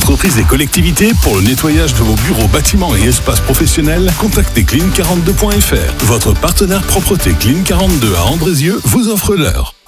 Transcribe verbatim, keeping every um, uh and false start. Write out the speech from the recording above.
entreprises et collectivités, pour le nettoyage de vos bureaux, bâtiments et espaces professionnels, contactez clean quarante-deux point f r. Votre partenaire propreté Clean quarante-deux à Andrézieux vous offre l'heure.